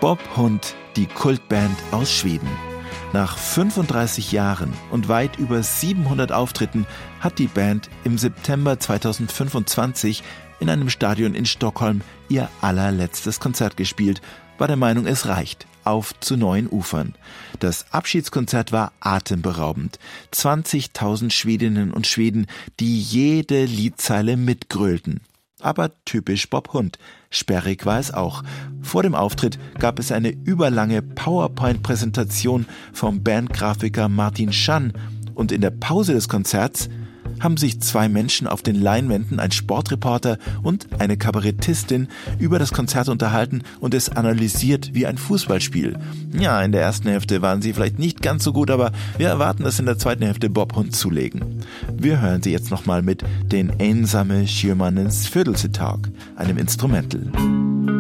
Bob Hund, die Kultband aus Schweden. Nach 35 Jahren und weit über 700 Auftritten hat die Band im September 2025 in einem Stadion in Stockholm ihr allerletztes Konzert gespielt, war der Meinung, es reicht. Auf zu neuen Ufern. Das Abschiedskonzert war atemberaubend. 20.000 Schwedinnen und Schweden, die jede Liedzeile mitgrölten. Aber typisch Bob Hund. Sperrig war es auch. Vor dem Auftritt gab es eine überlange PowerPoint-Präsentation vom Bandgrafiker Martin Schann und in der Pause des Konzerts haben sich zwei Menschen auf den Leinwänden, ein Sportreporter und eine Kabarettistin, über das Konzert unterhalten und es analysiert wie ein Fußballspiel. Ja, in der ersten Hälfte waren sie vielleicht nicht ganz so gut, aber wir erwarten, dass in der zweiten Hälfte Bob Hund zulegen. Wir hören sie jetzt nochmal mit den Einsame Sjömannens Födelsetag, einem Instrumental.